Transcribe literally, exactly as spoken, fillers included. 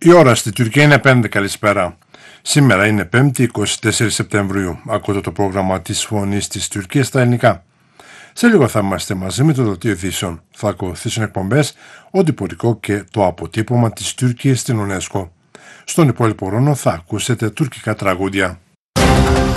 Η ώρα στη Τουρκία είναι πέντε. Καλησπέρα. Σήμερα είναι πέμπτη εικοστή τέταρτη Σεπτεμβρίου. Ακούτε το πρόγραμμα της Φωνής της Τουρκίας στα ελληνικά. Σε λίγο θα είμαστε μαζί με το δελτίο ειδήσεων. Θα ακολουθήσουν εκπομπές, οντυπωτικό και το αποτύπωμα της Τουρκίας στην UNESCO. Στον υπόλοιπο χρόνο θα ακούσετε τουρκικά τραγούδια.